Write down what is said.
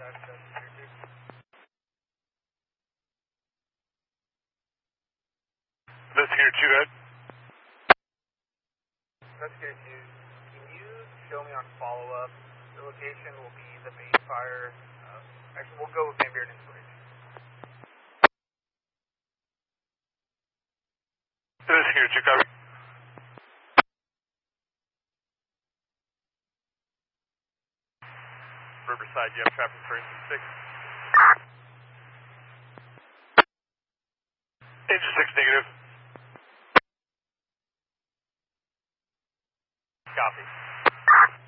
Investigator 2, Ed. Investigator 2, can you show me on follow-up? The location will be the main fire. Actually, we'll go with Van Buren Insulation. Investigator 2, copy. Riverside, you have traffic for engine 6. Engine 6, negative. Copy.